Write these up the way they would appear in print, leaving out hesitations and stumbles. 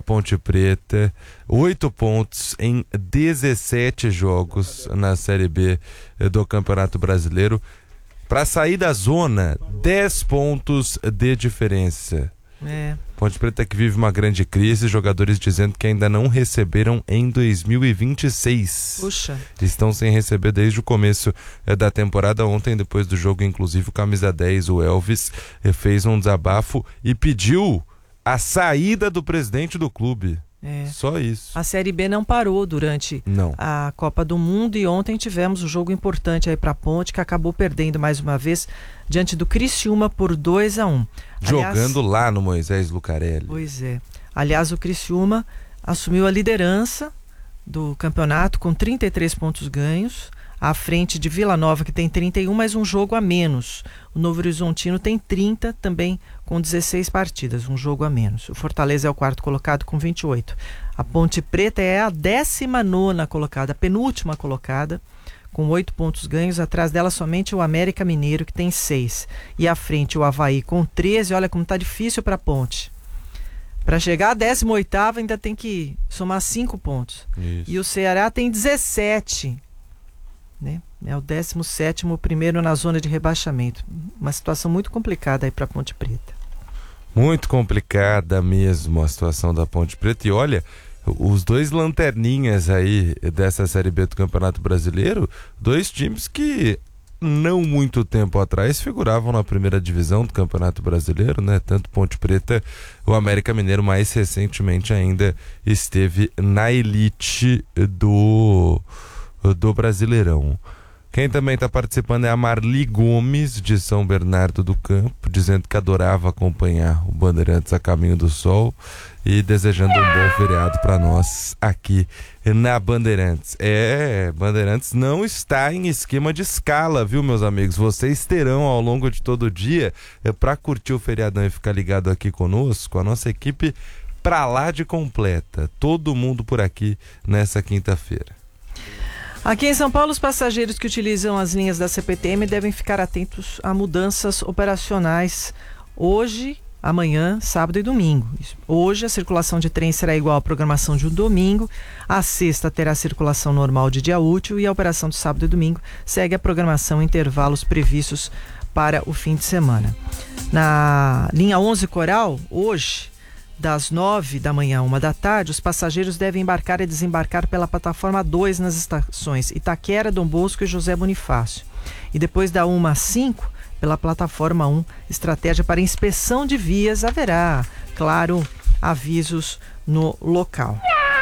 Ponte Preta, 8 pontos em 17 jogos na Série B do Campeonato Brasileiro. Para sair da zona, 10 pontos de diferença. Ponte Preta que vive uma grande crise, jogadores dizendo que ainda não receberam em 2026. Puxa. Estão sem receber desde o começo da temporada. Ontem, depois do jogo, inclusive, o camisa 10, o Elvis, fez um desabafo e pediu a saída do presidente do clube. Só isso. A Série B não parou durante a Copa do Mundo e ontem tivemos um jogo importante aí para a Ponte, que acabou perdendo mais uma vez diante do Criciúma por 2-1. Jogando lá no Moisés Lucarelli. Pois é. Aliás, o Criciúma assumiu a liderança do campeonato com 33 pontos ganhos, à frente de Vila Nova, que tem 31, mas um jogo a menos. O Novo Horizontino tem 30, também com 16 partidas, um jogo a menos. O Fortaleza é o quarto colocado com 28. A Ponte Preta é a 19ª colocada, a penúltima colocada, com 8 pontos ganhos. Atrás dela somente o América Mineiro, que tem 6. E à frente o Avaí com 13. Olha como está difícil para a Ponte. Para chegar à 18ª ainda tem que somar 5 pontos. Isso. E o Ceará tem 17. Né? É o 17º, o primeiro na zona de rebaixamento. Uma situação muito complicada aí para a Ponte Preta. Muito complicada mesmo a situação da Ponte Preta. E olha, os dois lanterninhas aí dessa Série B do Campeonato Brasileiro, dois times que não muito tempo atrás figuravam na primeira divisão do Campeonato Brasileiro, né? Tanto Ponte Preta, o América Mineiro mais recentemente ainda esteve na elite do Brasileirão. Quem também está participando é a Marli Gomes, de São Bernardo do Campo, dizendo que adorava acompanhar o Bandeirantes a caminho do sol e desejando um bom feriado para nós aqui na Bandeirantes. Bandeirantes não está em esquema de escala, viu, meus amigos? Vocês terão ao longo de todo o dia, para curtir o feriadão e ficar ligado aqui conosco, a nossa equipe pra lá de completa. Todo mundo por aqui nessa quinta-feira. Aqui em São Paulo, os passageiros que utilizam as linhas da CPTM devem ficar atentos a mudanças operacionais hoje, amanhã, sábado e domingo. Hoje a circulação de trem será igual à programação de um domingo, a sexta terá circulação normal de dia útil e a operação de sábado e domingo segue a programação em intervalos previstos para o fim de semana. Na linha 11 Coral, hoje, das 9 da manhã a 1 da tarde, os passageiros devem embarcar e desembarcar pela plataforma 2 nas estações Itaquera, Dom Bosco e José Bonifácio. E depois da 1 às 5, pela plataforma 1, estratégia para inspeção de vias, haverá, claro, avisos no local.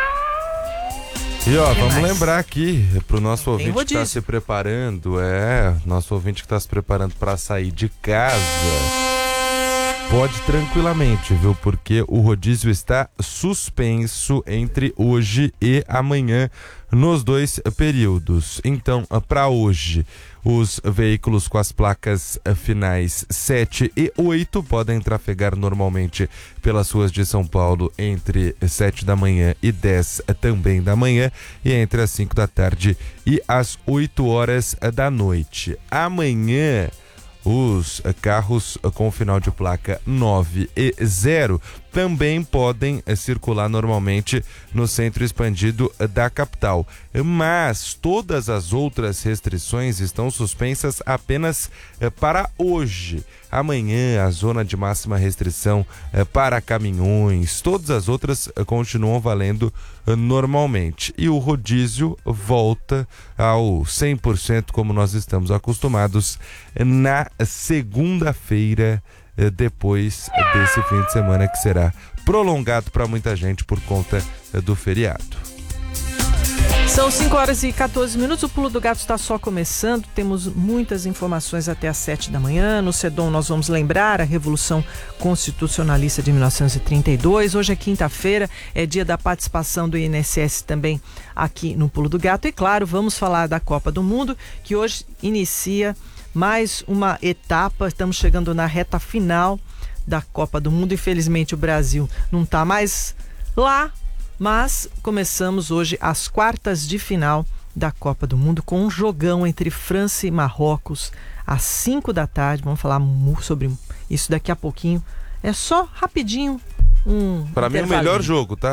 E vamos lembrar aqui para o nosso ouvinte que está se preparando, nosso ouvinte que está se preparando para sair de casa. Pode tranquilamente, viu? Porque o rodízio está suspenso entre hoje e amanhã nos dois períodos. Então, para hoje, os veículos com as placas finais 7 e 8 podem trafegar normalmente pelas ruas de São Paulo entre 7 da manhã e 10 também da manhã e entre as 5 da tarde e as 8 horas da noite. Amanhã, os carros com final de placa 9 e 0 também podem circular normalmente no centro expandido da capital. Mas todas as outras restrições estão suspensas apenas para hoje. Amanhã, a zona de máxima restrição para caminhões, todas as outras continuam valendo normalmente. E o rodízio volta ao 100% como nós estamos acostumados na segunda-feira, depois desse fim de semana que será prolongado para muita gente por conta do feriado. São 5 horas e 14 minutos, o Pulo do Gato está só começando, temos muitas informações até às 7 da manhã. No CEDOM nós vamos lembrar a Revolução Constitucionalista de 1932. Hoje é quinta-feira, é dia da participação do INSS também aqui no Pulo do Gato. E claro, vamos falar da Copa do Mundo, que hoje inicia mais uma etapa. Estamos chegando na reta final da Copa do Mundo. Infelizmente o Brasil não está mais lá, mas começamos hoje as quartas de final da Copa do Mundo com um jogão entre França e Marrocos às 5 da tarde. Vamos falar sobre isso daqui a pouquinho. É só rapidinho para mim o melhor jogo, tá?